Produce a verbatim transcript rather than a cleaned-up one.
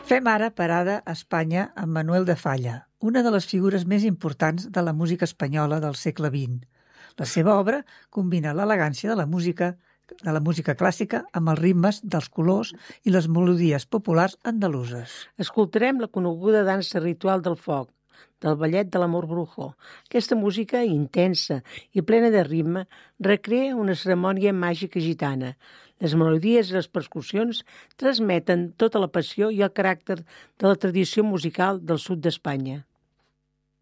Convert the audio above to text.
Fem ara parada a Espanya amb Manuel de Falla, una de les figures més importants de la música espanyola del segle vint. La seva obra combina l'elegància de la música de la música clàssica amb els ritmes dels colors i les melodies populars andaluses. Escoltarem la coneguda dansa ritual del foc, del ballet de l'amor brujo. Aquesta música intensa i plena de ritme recrea una cerimònia màgica gitana. Les melodies i les percussions transmeten tota la passió i el caràcter de la tradició musical del sud d'Espanya.